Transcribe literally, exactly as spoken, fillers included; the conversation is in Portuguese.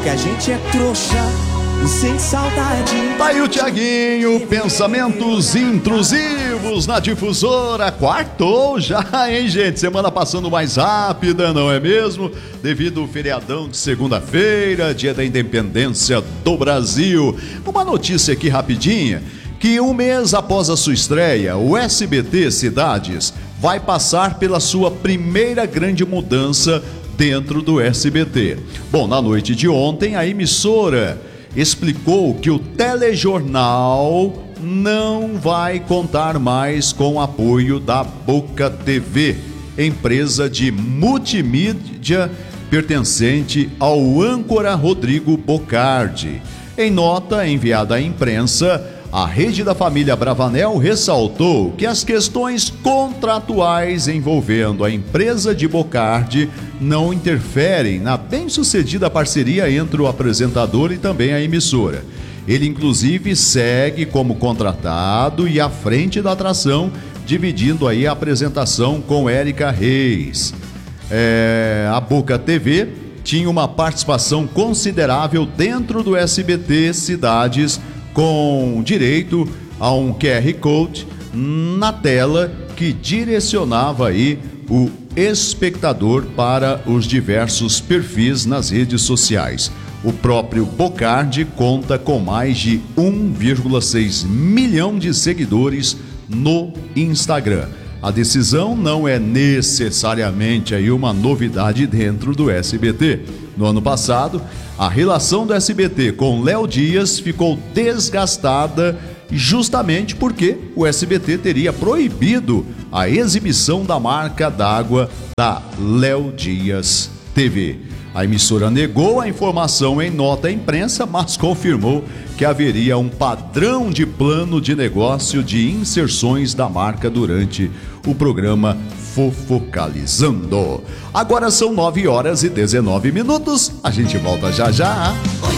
que a gente é trouxa e sente saudade. Tá aí o Thiaguinho, pensamentos intrusivos na difusora. Quartou já, hein, gente? Semana passando mais rápida, não é mesmo? Devido ao feriadão de segunda-feira, dia da independência do Brasil. Uma notícia aqui rapidinha, que um mês após a sua estreia, o S B T Cidades vai passar pela sua primeira grande mudança dentro do S B T. Bom, na noite de ontem, a emissora explicou que o telejornal não vai contar mais com o apoio da Boca T V, empresa de multimídia pertencente ao âncora Rodrigo Bocardi. Em nota enviada à imprensa, a rede da família Bravanel ressaltou que as questões contratuais envolvendo a empresa de Bocardi não interferem na bem-sucedida parceria entre o apresentador e também a emissora. Ele, inclusive, segue como contratado e à frente da atração, dividindo aí a apresentação com Érica Reis. É, a Boca T V tinha uma participação considerável dentro do S B T Cidades, com direito a um Q R Code na tela que direcionava aí o espectador para os diversos perfis nas redes sociais. O próprio Bocardi conta com mais de um vírgula seis milhão de seguidores no Instagram. A decisão não é necessariamente aí uma novidade dentro do S B T. No ano passado, a relação do S B T com Léo Dias ficou desgastada justamente porque o S B T teria proibido a exibição da marca d'água da Léo Dias T V. A emissora negou a informação em nota à imprensa, mas confirmou que haveria um padrão de plano de negócio de inserções da marca durante o programa Fofocalizando. Agora são nove horas e dezenove minutos. A gente volta já já.